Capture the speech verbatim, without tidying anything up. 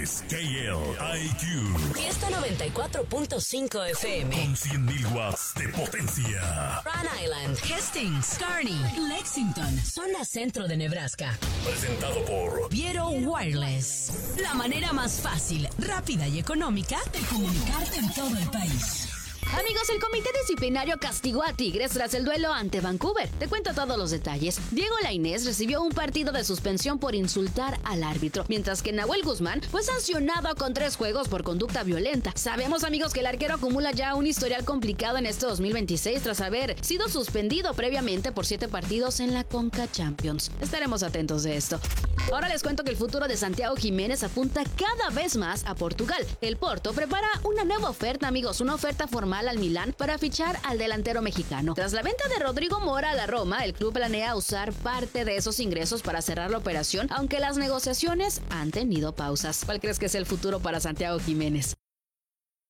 es K L I Q. Fiesta noventa y cuatro punto cinco F M. Con cien mil watts de potencia. Rhode Island, Hastings, Kearney, Lexington, zona centro de Nebraska. Presentado por Viero Wireless. La manera más fácil, rápida y económica de comunicarte en todo el país. Amigos, el comité disciplinario castigó a Tigres tras el duelo ante Vancouver. Te cuento todos los detalles. Diego Lainez recibió un partido de suspensión por insultar al árbitro, mientras que Nahuel Guzmán fue sancionado con tres juegos por conducta violenta. Sabemos, amigos, que el arquero acumula ya un historial complicado en este dos mil veintiséis tras haber sido suspendido previamente por siete partidos en la Conca Champions. Estaremos atentos de esto. Ahora les cuento que el futuro de Santiago Jiménez apunta cada vez más a Portugal. El Porto prepara una nueva oferta, amigos, una oferta formal al Milán para fichar al delantero mexicano. Tras la venta de Rodrigo Mora a la Roma, el club planea usar parte de esos ingresos para cerrar la operación, aunque las negociaciones han tenido pausas. ¿Cuál crees que es el futuro para Santiago Jiménez?